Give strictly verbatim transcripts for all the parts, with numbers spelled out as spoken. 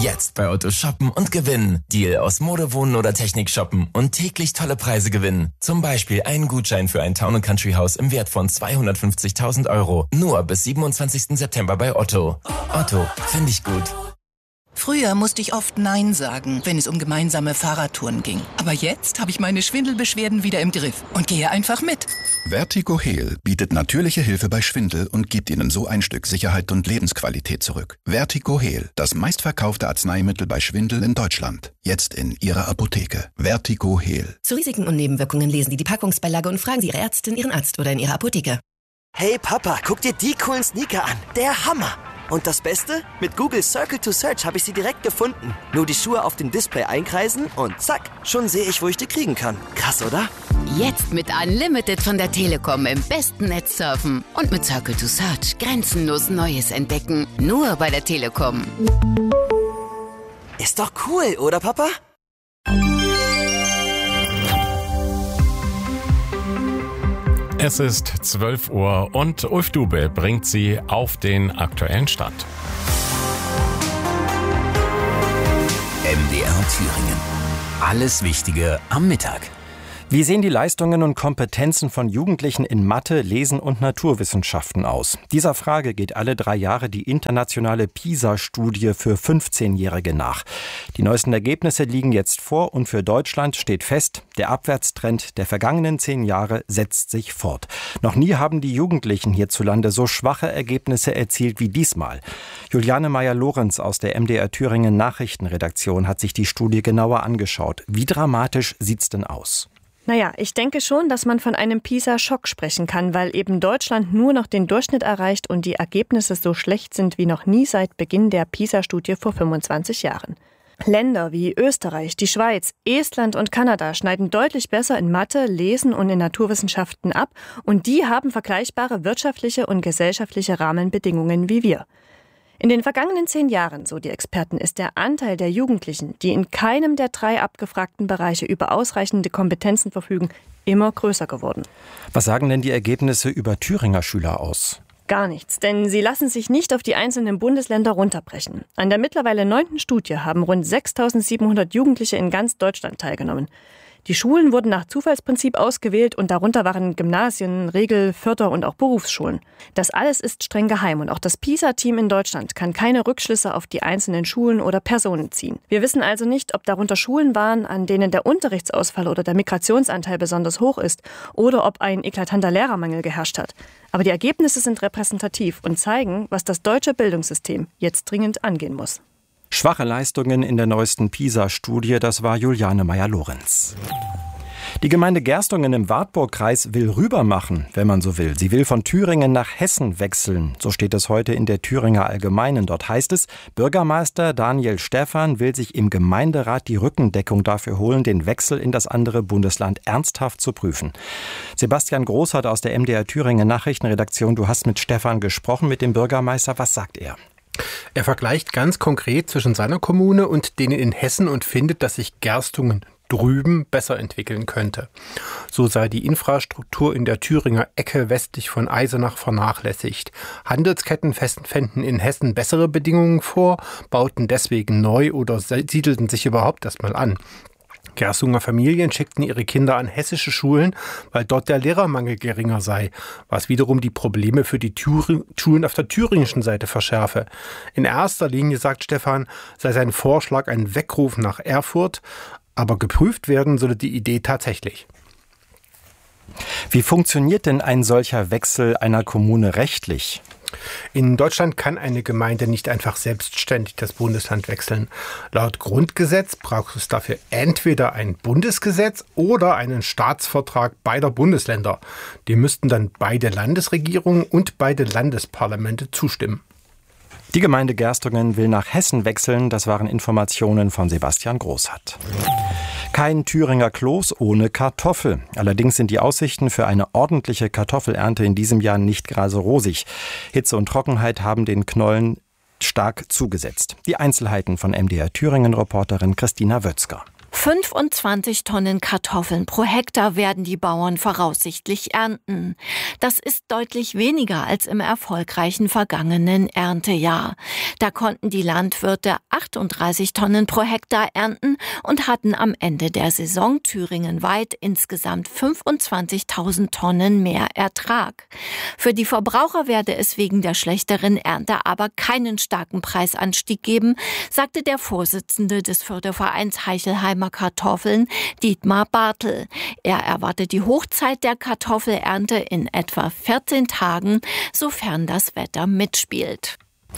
Jetzt bei Otto shoppen und gewinnen. Deal aus Mode, Wohnen oder Technik shoppen und täglich tolle Preise gewinnen. Zum Beispiel einen Gutschein für ein Town and Country Haus im Wert von zweihundertfünfzigtausend Euro. Nur bis siebenundzwanzigsten September bei Otto. Otto, finde ich gut. Früher musste ich oft Nein sagen, wenn es um gemeinsame Fahrradtouren ging. Aber jetzt habe ich meine Schwindelbeschwerden wieder im Griff und gehe einfach mit. Vertigo Heal bietet natürliche Hilfe bei Schwindel und gibt Ihnen so ein Stück Sicherheit und Lebensqualität zurück. Vertigo Heal, das meistverkaufte Arzneimittel bei Schwindel in Deutschland. Jetzt in Ihrer Apotheke. Vertigo Heal. Zu Risiken und Nebenwirkungen lesen Sie die Packungsbeilage und fragen Sie Ihre Ärztin, Ihren Arzt oder in Ihrer Apotheke. Hey Papa, guck dir die coolen Sneaker an. Der Hammer! Und das Beste? Mit Google Circle to Search habe ich sie direkt gefunden. Nur die Schuhe auf dem Display einkreisen und zack, schon sehe ich, wo ich die kriegen kann. Krass, oder? Jetzt mit Unlimited von der Telekom im besten Netz surfen. Und mit Circle to Search grenzenlos Neues entdecken. Nur bei der Telekom. Ist doch cool, oder Papa? Es ist zwölf Uhr und Ulf Dube bringt Sie auf den aktuellen Stand. M D R Thüringen. Alles Wichtige am Mittag. Wie sehen die Leistungen und Kompetenzen von Jugendlichen in Mathe, Lesen und Naturwissenschaften aus? Dieser Frage geht alle drei Jahre die internationale PISA-Studie für fünfzehnjährige nach. Die neuesten Ergebnisse liegen jetzt vor und für Deutschland steht fest, der Abwärtstrend der vergangenen zehn Jahre setzt sich fort. Noch nie haben die Jugendlichen hierzulande so schwache Ergebnisse erzielt wie diesmal. Juliane Meyer-Lorenz aus der M D R Thüringen Nachrichtenredaktion hat sich die Studie genauer angeschaut. Wie dramatisch sieht's denn aus? Naja, ich denke schon, dass man von einem PISA-Schock sprechen kann, weil eben Deutschland nur noch den Durchschnitt erreicht und die Ergebnisse so schlecht sind wie noch nie seit Beginn der PISA-Studie vor fünfundzwanzig Jahren. Länder wie Österreich, die Schweiz, Estland und Kanada schneiden deutlich besser in Mathe, Lesen und in Naturwissenschaften ab und die haben vergleichbare wirtschaftliche und gesellschaftliche Rahmenbedingungen wie wir. In den vergangenen zehn Jahren, so die Experten, ist der Anteil der Jugendlichen, die in keinem der drei abgefragten Bereiche über ausreichende Kompetenzen verfügen, immer größer geworden. Was sagen denn die Ergebnisse über Thüringer Schüler aus? Gar nichts, denn sie lassen sich nicht auf die einzelnen Bundesländer runterbrechen. An der mittlerweile neunten Studie haben rund sechstausendsiebenhundert Jugendliche in ganz Deutschland teilgenommen. Die Schulen wurden nach Zufallsprinzip ausgewählt und darunter waren Gymnasien, Regel-, Förder- und auch Berufsschulen. Das alles ist streng geheim und auch das PISA-Team in Deutschland kann keine Rückschlüsse auf die einzelnen Schulen oder Personen ziehen. Wir wissen also nicht, ob darunter Schulen waren, an denen der Unterrichtsausfall oder der Migrationsanteil besonders hoch ist oder ob ein eklatanter Lehrermangel geherrscht hat. Aber die Ergebnisse sind repräsentativ und zeigen, was das deutsche Bildungssystem jetzt dringend angehen muss. Schwache Leistungen in der neuesten PISA-Studie, das war Juliane Meyer-Lorenz. Die Gemeinde Gerstungen im Wartburgkreis will rübermachen, wenn man so will. Sie will von Thüringen nach Hessen wechseln. So steht es heute in der Thüringer Allgemeinen. Dort heißt es, Bürgermeister Daniel Stephan will sich im Gemeinderat die Rückendeckung dafür holen, den Wechsel in das andere Bundesland ernsthaft zu prüfen. Sebastian Großhardt aus der M D R Thüringen Nachrichtenredaktion, du hast mit Stephan gesprochen, mit dem Bürgermeister. Was sagt er? Er vergleicht ganz konkret zwischen seiner Kommune und denen in Hessen und findet, dass sich Gerstungen drüben besser entwickeln könnte. So sei die Infrastruktur in der Thüringer Ecke westlich von Eisenach vernachlässigt. Handelsketten fänden in Hessen bessere Bedingungen vor, bauten deswegen neu oder siedelten sich überhaupt erstmal an. Gerstunger Familien schickten ihre Kinder an hessische Schulen, weil dort der Lehrermangel geringer sei, was wiederum die Probleme für die Thüring- Schulen auf der thüringischen Seite verschärfe. In erster Linie, sagt Stephan, sei sein Vorschlag ein Weckruf nach Erfurt, aber geprüft werden solle die Idee tatsächlich. Wie funktioniert denn ein solcher Wechsel einer Kommune rechtlich? In Deutschland kann eine Gemeinde nicht einfach selbstständig das Bundesland wechseln. Laut Grundgesetz braucht es dafür entweder ein Bundesgesetz oder einen Staatsvertrag beider Bundesländer. Dem müssten dann beide Landesregierungen und beide Landesparlamente zustimmen. Die Gemeinde Gerstungen will nach Hessen wechseln. Das waren Informationen von Sebastian Großhardt. Kein Thüringer Kloß ohne Kartoffel. Allerdings sind die Aussichten für eine ordentliche Kartoffelernte in diesem Jahr nicht gerade rosig. Hitze und Trockenheit haben den Knollen stark zugesetzt. Die Einzelheiten von M D R Thüringen-Reporterin Christina Wötzger. fünfundzwanzig Tonnen Kartoffeln pro Hektar werden die Bauern voraussichtlich ernten. Das ist deutlich weniger als im erfolgreichen vergangenen Erntejahr. Da konnten die Landwirte achtunddreißig Tonnen pro Hektar ernten und hatten am Ende der Saison thüringenweit insgesamt fünfundzwanzigtausend Tonnen mehr Ertrag. Für die Verbraucher werde es wegen der schlechteren Ernte aber keinen starken Preisanstieg geben, sagte der Vorsitzende des Fördervereins Heichelheimer Kartoffeln, Dietmar Bartel. Er erwartet die Hochzeit der Kartoffelernte in etwa vierzehn Tagen, sofern das Wetter mitspielt.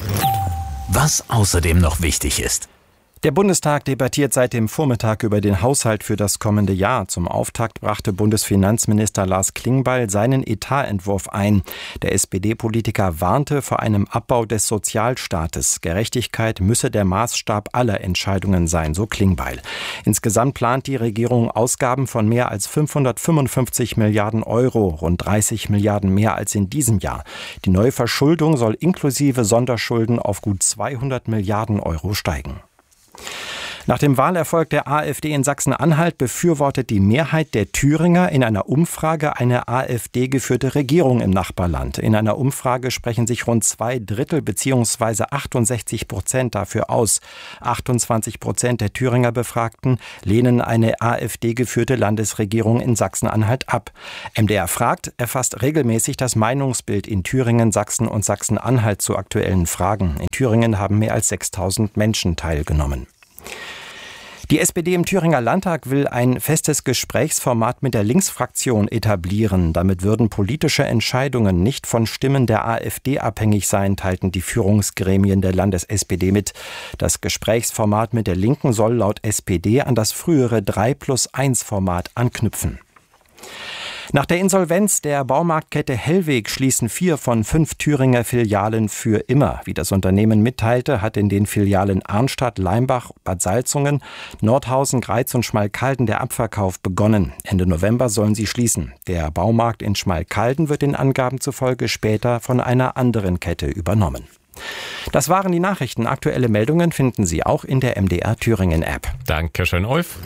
Was außerdem noch wichtig ist. Der Bundestag debattiert seit dem Vormittag über den Haushalt für das kommende Jahr. Zum Auftakt brachte Bundesfinanzminister Lars Klingbeil seinen Etatentwurf ein. Der S P D-Politiker warnte vor einem Abbau des Sozialstaates. Gerechtigkeit müsse der Maßstab aller Entscheidungen sein, so Klingbeil. Insgesamt plant die Regierung Ausgaben von mehr als fünfhundertfünfundfünfzig Milliarden Euro, rund dreißig Milliarden mehr als in diesem Jahr. Die neue Verschuldung soll inklusive Sonderschulden auf gut zweihundert Milliarden Euro steigen. Nach dem Wahlerfolg der AfD in Sachsen-Anhalt befürwortet die Mehrheit der Thüringer in einer Umfrage eine AfD-geführte Regierung im Nachbarland. In einer Umfrage sprechen sich rund zwei Drittel bzw. achtundsechzig Prozent dafür aus. achtundzwanzig Prozent der Thüringer Befragten lehnen eine AfD-geführte Landesregierung in Sachsen-Anhalt ab. M D R fragt erfasst regelmäßig das Meinungsbild in Thüringen, Sachsen und Sachsen-Anhalt zu aktuellen Fragen. In Thüringen haben mehr als sechstausend Menschen teilgenommen. Die S P D im Thüringer Landtag will ein festes Gesprächsformat mit der Linksfraktion etablieren. Damit würden politische Entscheidungen nicht von Stimmen der AfD abhängig sein, teilten die Führungsgremien der Landes-S P D mit. Das Gesprächsformat mit der Linken soll laut S P D an das frühere drei plus eins Format anknüpfen. Nach der Insolvenz der Baumarktkette Hellweg schließen vier von fünf Thüringer Filialen für immer. Wie das Unternehmen mitteilte, hat in den Filialen Arnstadt, Leimbach, Bad Salzungen, Nordhausen, Greiz und Schmalkalden der Abverkauf begonnen. Ende November sollen sie schließen. Der Baumarkt in Schmalkalden wird den Angaben zufolge später von einer anderen Kette übernommen. Das waren die Nachrichten. Aktuelle Meldungen finden Sie auch in der M D R Thüringen App. Dankeschön, Ulf.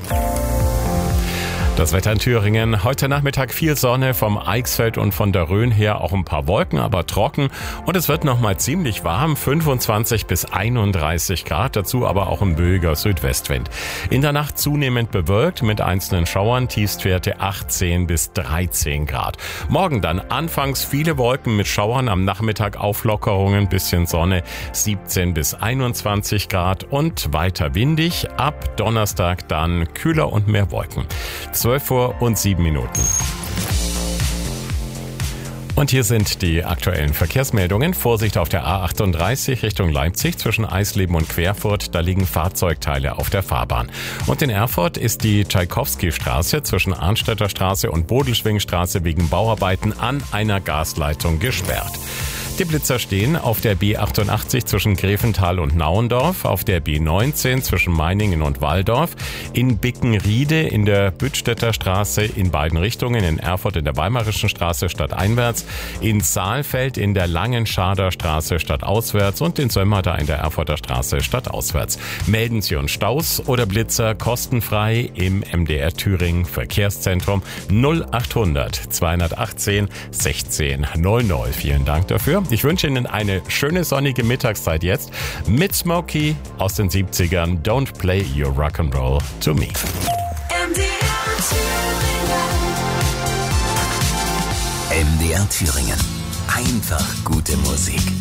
Das Wetter in Thüringen. Heute Nachmittag viel Sonne vom Eichsfeld und von der Rhön her, auch ein paar Wolken, aber trocken. Und es wird noch mal ziemlich warm, fünfundzwanzig bis einunddreißig Grad, dazu aber auch ein böiger Südwestwind. In der Nacht zunehmend bewölkt mit einzelnen Schauern, Tiefstwerte achtzehn bis dreizehn Grad. Morgen dann anfangs viele Wolken mit Schauern, am Nachmittag Auflockerungen, bisschen Sonne, siebzehn bis einundzwanzig Grad und weiter windig. Ab Donnerstag dann kühler und mehr Wolken. zwölf Uhr und sieben Minuten. Und hier sind die aktuellen Verkehrsmeldungen. Vorsicht auf der A achtunddreißig Richtung Leipzig zwischen Eisleben und Querfurt. Da liegen Fahrzeugteile auf der Fahrbahn. Und in Erfurt ist die Tschaikowski-Straße zwischen Arnstädter Straße und Bodelschwingstraße wegen Bauarbeiten an einer Gasleitung gesperrt. Die Blitzer stehen auf der B achtundachtzig zwischen Grevental und Nauendorf, auf der B neunzehn zwischen Meiningen und Walldorf, in Bickenriede in der Büttstädter Straße in beiden Richtungen, in Erfurt in der Weimarischen Straße stadteinwärts, in Saalfeld in der Langenschader Straße stadtauswärts und in Sömmerda in der Erfurter Straße stadtauswärts. Melden Sie uns Staus oder Blitzer kostenfrei im M D R Thüringen Verkehrszentrum null achthundert zweihundertachtzehn sechzehn null null. Vielen Dank dafür. Ich wünsche Ihnen eine schöne sonnige Mittagszeit jetzt mit Smokey aus den siebzigern. Don't play your rock'n'roll to me. M D R Thüringen. Einfach gute Musik.